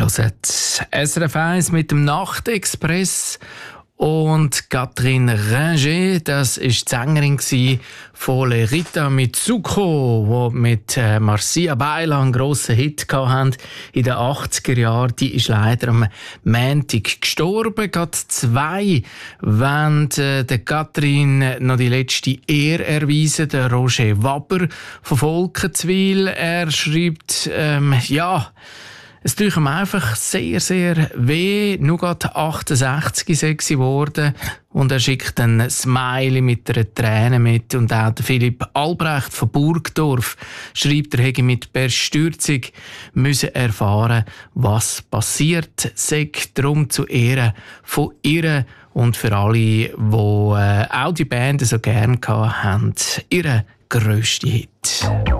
hört SRF 1 mit dem Nachtexpress und Catherine Ringer, das war die Sängerin von Lerita Mitsuko, die mit Marcia Baila einen grossen Hit hatten in den 80er Jahren. Die ist leider am Montag gestorben. Gerade 2 wollen der Catherine noch die letzte Ehre erweisen. Der Roger Waber von Volkenswil. Er schreibt, es tut ihm einfach sehr, sehr weh. Nur gerade 68 sei sie geworden. Und er schickt ein Smiley mit einer Träne mit. Und auch der Philipp Albrecht von Burgdorf schreibt, er hätte mit Bestürzung müssen erfahren, was passiert sei. Darum zu Ehren von ihr und für alle, die auch die Band so gerne hatten, ihre grösste Hit.